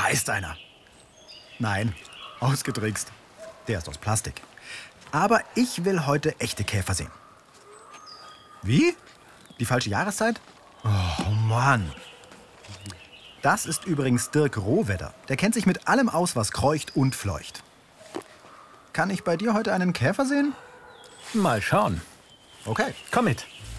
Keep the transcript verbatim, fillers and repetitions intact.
Da ist einer. Nein, ausgetrickst. Der ist aus Plastik. Aber ich will heute echte Käfer sehen. Wie? Die falsche Jahreszeit? Oh Mann. Das ist übrigens Dirk Rohwedder. Der kennt sich mit allem aus, was kreucht und fleucht. Kann ich bei dir heute einen Käfer sehen? Mal schauen. Okay. Komm mit.